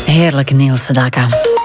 Heerlijk, Niels Sedaka.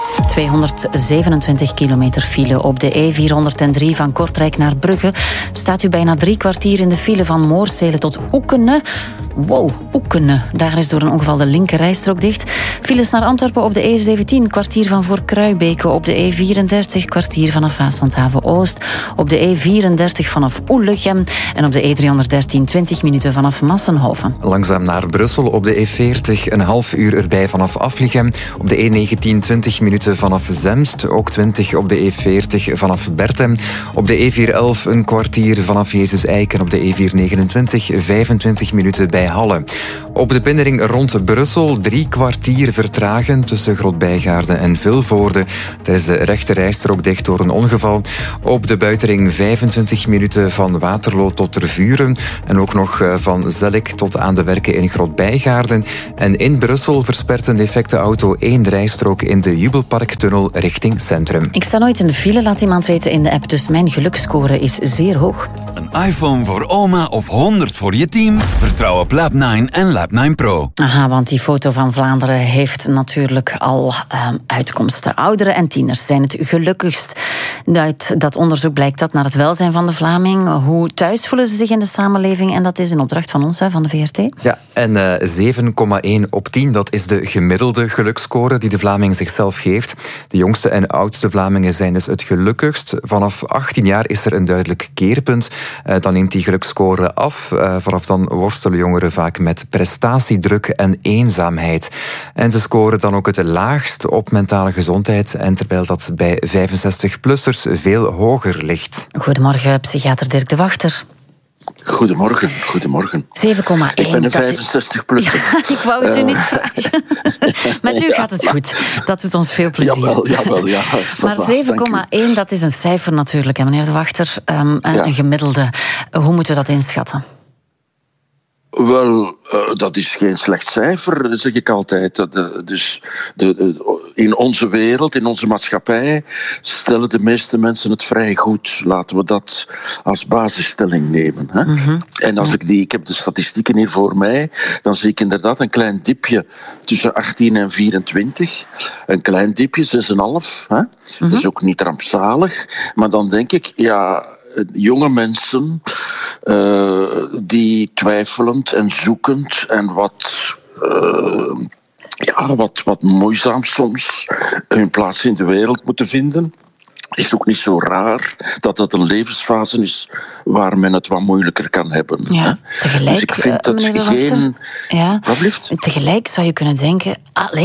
227 kilometer file op de E403 van Kortrijk naar Brugge. Staat u bijna 3 kwartier in de file van Moorsele tot Oekene. Wow, Oekene. Daar is door een ongeval de linker rijstrook dicht. Files naar Antwerpen op de E17, kwartier van voor Kruibeke. Op de E34, kwartier vanaf Waaslandhaven-Oost. Op de E34 vanaf Oelegem. En op de E313, 20 minuten vanaf Massenhoven. Langzaam naar Brussel op de E40, een half uur erbij vanaf Aflichem. Op de E19, 20 minuten vanaf Zemst. Ook 20 op de E40 vanaf Bertem. Op de E411, een kwartier vanaf Jezus Eik. En op de E429, 25 minuten bij Halle. Op de binnenring rond Brussel 3 kwartier vertragen tussen Grootbijgaarden en Vilvoorde. Er is de rechte rijstrook dicht door een ongeval. Op de buitenring 25 minuten van Waterloo tot Tervuren. En ook nog van Zellik tot aan de Werken in Grootbijgaarden. En in Brussel verspert een defecte auto 1 rijstrook in de Jubelparktunnel richting Centrum. Ik sta nooit in de file, laat iemand weten in de app. Dus mijn geluksscore is zeer hoog. Een iPhone voor oma of 100 voor je team? Vertrouw op Lab9 en Lab9 Pro. Aha, want die foto van Vlaanderen heeft natuurlijk al uitkomsten. Ouderen en tieners zijn het gelukkigst. Uit dat onderzoek blijkt dat naar het welzijn van de Vlaming. Hoe thuis voelen ze zich in de samenleving? En dat is in opdracht van ons, van de VRT. Ja, en 7,1 op 10, dat is de gemiddelde geluksscore die de Vlaming zichzelf geeft. De jongste en oudste Vlamingen zijn dus het gelukkigst. Vanaf 18 jaar is er een duidelijk keerpunt. Dan neemt die geluksscore af. Vanaf dan worstelen jongeren vaak met prestatiedruk en eenzaamheid. En ze scoren dan ook het laagst op mentale gezondheid. En terwijl dat bij 65-plussers veel hoger ligt. Goedemorgen, psychiater Dirk de Wachter. Goedemorgen. 7,1. Ik ben een 65-plusser. Ja, ik wou het u niet vragen. Met u gaat het goed. Dat doet ons veel plezier. Jawel, ja. Maar 7,1, dat is een cijfer natuurlijk, hè, meneer de Wachter. Een gemiddelde. Hoe moeten we dat inschatten? Wel, dat is geen slecht cijfer, zeg ik altijd. In onze wereld, in onze maatschappij, stellen de meeste mensen het vrij goed. Laten we dat als basisstelling nemen. Hè? Mm-hmm. En als ik heb de statistieken hier voor mij, dan zie ik inderdaad een klein dipje tussen 18 en 24. Een klein dipje, 6,5. Hè? Mm-hmm. Dat is ook niet rampzalig. Maar dan denk ik, jonge mensen die twijfelend en zoekend en wat moeizaam soms hun plaats in de wereld moeten vinden. Is ook niet zo raar dat dat een levensfase is waar men het wat moeilijker kan hebben. Ja, tegelijk, dus ik vind dat geen... Tegelijk zou je kunnen denken,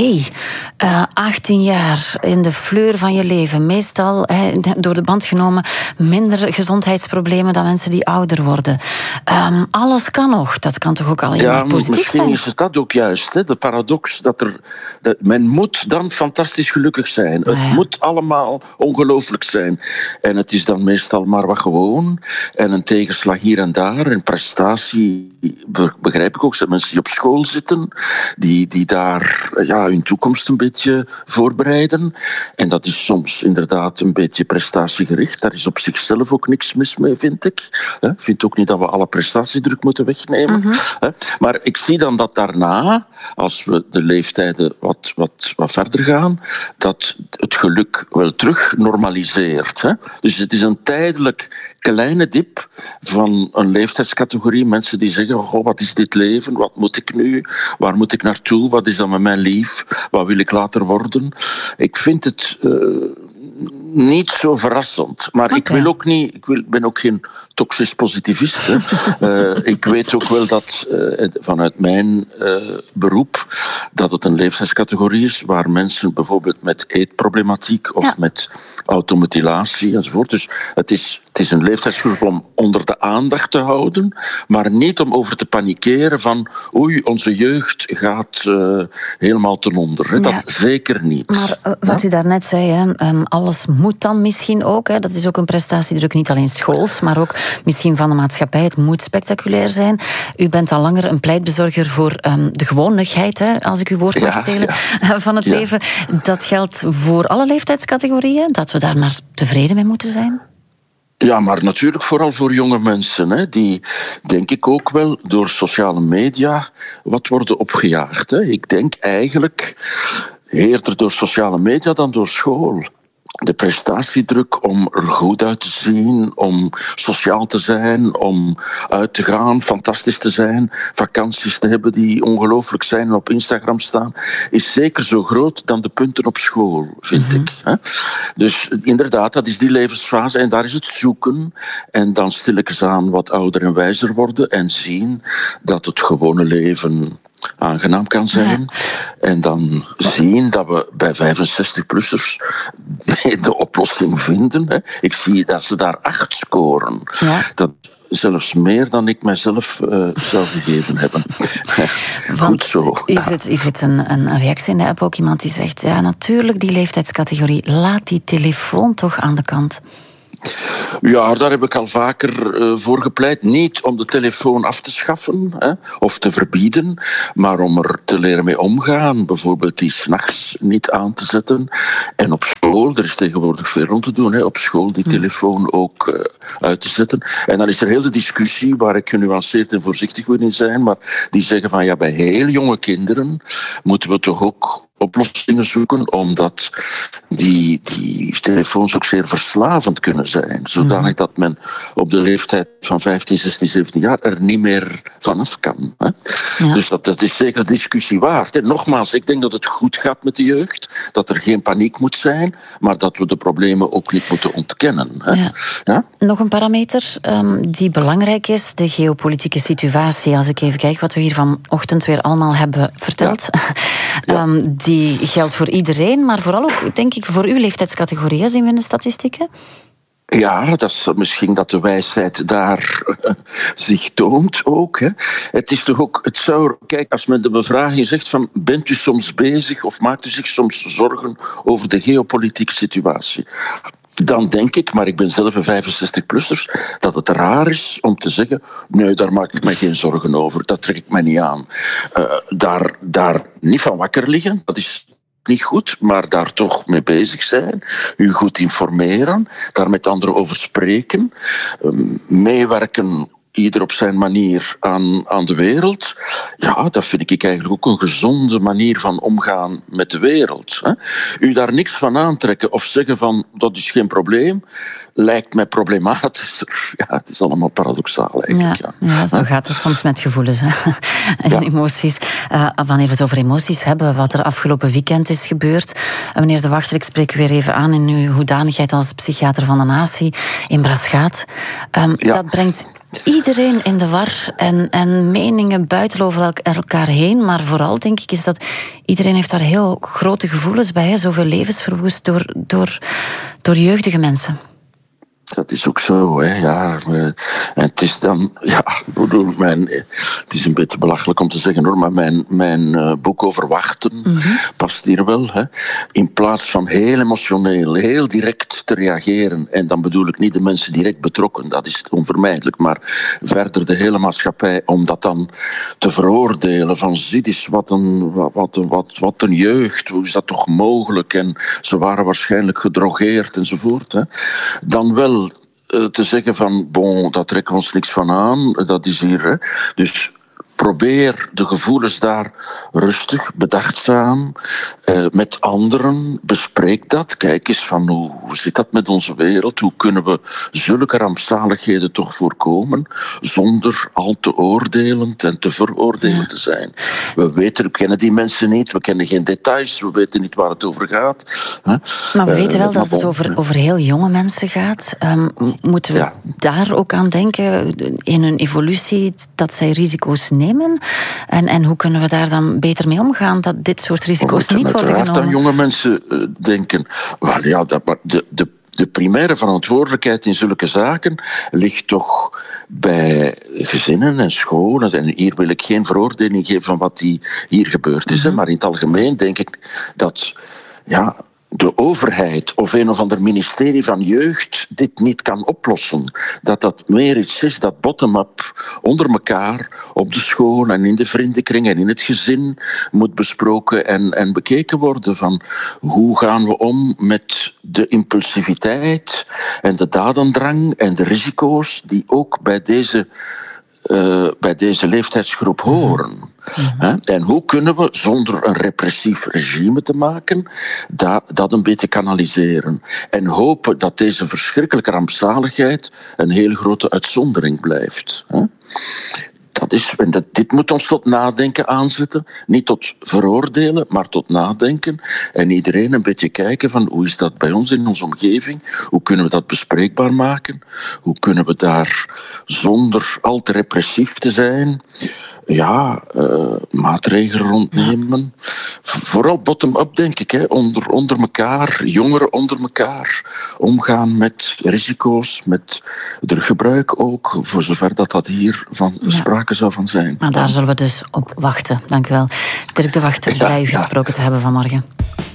18 jaar in de fleur van je leven, meestal door de band genomen, minder gezondheidsproblemen dan mensen die ouder worden. Alles kan nog, dat kan toch ook alleen maar positief misschien zijn? Is het dat ook juist, hè? De paradox dat men moet dan fantastisch gelukkig zijn. Het moet allemaal ongelooflijk zijn. En het is dan meestal maar wat gewoon. En een tegenslag hier en daar. En prestatie, begrijp ik ook. Zijn mensen die op school zitten, die daar hun toekomst een beetje voorbereiden. En dat is soms inderdaad een beetje prestatiegericht. Daar is op zichzelf ook niks mis mee, vind ik. Ik vind ook niet dat we alle prestatiedruk moeten wegnemen. Mm-hmm. Maar ik zie dan dat daarna, als we de leeftijden wat verder gaan, dat het geluk wel terug normaliseert. Hè? Dus het is een tijdelijk kleine dip van een leeftijdscategorie. Mensen die zeggen, goh, wat is dit leven? Wat moet ik nu? Waar moet ik naartoe? Wat is dan met mijn lief? Wat wil ik later worden? Ik vind het niet zo verrassend. Maar ik wil ook niet... Ik ben ook geen toxisch positivist. Ik weet ook wel dat vanuit mijn beroep dat het een leeftijdscategorie is waar mensen bijvoorbeeld met eetproblematiek of met automutilatie enzovoort. Dus het is een leeftijdsgroep om onder de aandacht te houden, maar niet om over te panikeren van oei, onze jeugd gaat helemaal ten onder. Ja. Dat zeker niet. Maar wat u daarnet zei, alles moet dan misschien ook. Dat is ook een prestatiedruk, niet alleen schools, maar ook misschien van de maatschappij. Het moet spectaculair zijn. U bent al langer een pleitbezorger voor de gewonigheid, als ik uw woord mag stelen, van het leven. Dat geldt voor alle leeftijdscategorieën, dat we daar maar tevreden mee moeten zijn? Ja, maar natuurlijk vooral voor jonge mensen, hè, die, denk ik ook wel, door sociale media wat worden opgejaagd. Hè. Ik denk eigenlijk eerder door sociale media dan door school. De prestatiedruk om er goed uit te zien, om sociaal te zijn, om uit te gaan, fantastisch te zijn, vakanties te hebben die ongelooflijk zijn en op Instagram staan, is zeker zo groot dan de punten op school, vind ik. Hè? Dus inderdaad, dat is die levensfase en daar is het zoeken en dan stilletjes aan wat ouder en wijzer worden en zien dat het gewone leven aangenaam kan zijn. Ja. En dan zien dat we bij 65-plussers de oplossing vinden. Hè. Ik zie dat ze daar 8 scoren. Ja. Dat zelfs meer dan ik mijzelf zou gegeven hebben. Goed zo. Is het een reactie in de app ook? Iemand die zegt, ja, natuurlijk die leeftijdscategorie, laat die telefoon toch aan de kant. Ja, daar heb ik al vaker voor gepleit. Niet om de telefoon af te schaffen of te verbieden, maar om er te leren mee omgaan. Bijvoorbeeld die 's nachts niet aan te zetten. En op school, er is tegenwoordig veel om te doen, op school die telefoon ook uit te zetten. En dan is er heel de discussie, waar ik genuanceerd en voorzichtig wil in zijn, maar die zeggen van ja, bij heel jonge kinderen moeten we toch ook oplossingen zoeken, omdat die telefoons ook zeer verslavend kunnen zijn. Zodanig dat men op de leeftijd van 15, 16, 17 jaar er niet meer vanaf kan. Hè? Ja. Dus dat is zeker een discussie waard. En nogmaals, ik denk dat het goed gaat met de jeugd, dat er geen paniek moet zijn, maar dat we de problemen ook niet moeten ontkennen. Hè? Ja. Ja? Nog een parameter die belangrijk is, de geopolitieke situatie. Als ik even kijk wat we hier vanochtend weer allemaal hebben verteld. Ja. Die geldt voor iedereen, maar vooral ook, denk ik, voor uw leeftijdscategorie, zien we in de statistieken? Ja, dat is misschien dat de wijsheid daar zich toont ook. Hè. Het is toch ook, kijk, als men de bevraging zegt van, bent u soms bezig of maakt u zich soms zorgen over de geopolitieke situatie? Dan denk ik, maar ik ben zelf een 65-plussers, dat het raar is om te zeggen, nee, daar maak ik mij geen zorgen over, dat trek ik mij niet aan. Daar niet van wakker liggen, dat is niet goed, maar daar toch mee bezig zijn, u goed informeren, daar met anderen over spreken, meewerken, ieder op zijn manier aan de wereld. Ja, dat vind ik eigenlijk ook een gezonde manier van omgaan met de wereld. Hè. U daar niks van aantrekken of zeggen van, dat is geen probleem, lijkt mij problematisch. Ja, het is allemaal paradoxaal eigenlijk. Ja, zo gaat het soms met gevoelens en emoties. Wanneer we het over emoties hebben, wat er afgelopen weekend is gebeurd. Meneer De Wachter, ik spreek u weer even aan in uw hoedanigheid als psychiater van de natie in Braschaat. Dat brengt iedereen in de war en meningen buiten over elkaar heen. Maar vooral, denk ik, is dat iedereen heeft daar heel grote gevoelens bij. Zoveel levens verwoest door jeugdige mensen. Dat is ook zo, hè. Ja. En het is dan, ik bedoel, het is een beetje belachelijk om te zeggen hoor, maar mijn boek over wachten past hier wel. Hè. In plaats van heel emotioneel, heel direct te reageren, en dan bedoel ik niet de mensen direct betrokken, dat is onvermijdelijk, maar verder de hele maatschappij, om dat dan te veroordelen van zie eens wat een jeugd, hoe is dat toch mogelijk, en ze waren waarschijnlijk gedrogeerd enzovoort. Hè. Dan wel te zeggen van, bon, daar trekken we ons niks van aan, dat is hier. Hè. Dus probeer de gevoelens daar rustig, bedachtzaam, met anderen, bespreek dat. Kijk eens van hoe zit dat met onze wereld? Hoe kunnen we zulke rampzaligheden toch voorkomen, zonder al te oordelend en te veroordelend te zijn? We kennen die mensen niet, we kennen geen details, we weten niet waar het over gaat. Maar we weten wel dat het over heel jonge mensen gaat. Moeten we daar ook aan denken, in hun evolutie, dat zij risico's nemen? En hoe kunnen we daar dan beter mee omgaan, dat dit soort risico's niet worden genomen? Aan jonge mensen denken, de primaire verantwoordelijkheid in zulke zaken ligt toch bij gezinnen en scholen. En hier wil ik geen veroordeling geven van wat hier gebeurd is. Maar in het algemeen denk ik dat de overheid of een of ander ministerie van jeugd dit niet kan oplossen. Dat meer iets is dat bottom-up onder elkaar op de school en in de vriendenkring en in het gezin moet besproken en bekeken worden van hoe gaan we om met de impulsiviteit en de dadendrang en de risico's die ook bij deze bij deze leeftijdsgroep horen. En hoe kunnen we, zonder een repressief regime te maken, dat een beetje kanaliseren. En hopen dat deze verschrikkelijke rampzaligheid een heel grote uitzondering blijft. Dit moet ons tot nadenken aanzetten. Niet tot veroordelen, maar tot nadenken. En iedereen een beetje kijken van hoe is dat bij ons in onze omgeving? Hoe kunnen we dat bespreekbaar maken? Hoe kunnen we daar zonder al te repressief te zijn maatregelen rondnemen? Vooral bottom-up, denk ik. Onder elkaar, jongeren onder elkaar. Omgaan met risico's, met druggebruik ook. Voor zover dat hier van sprake zou van zijn. Maar daar zullen we dus op wachten. Dank u wel. Dirk de Wacht, blij u gesproken te hebben vanmorgen.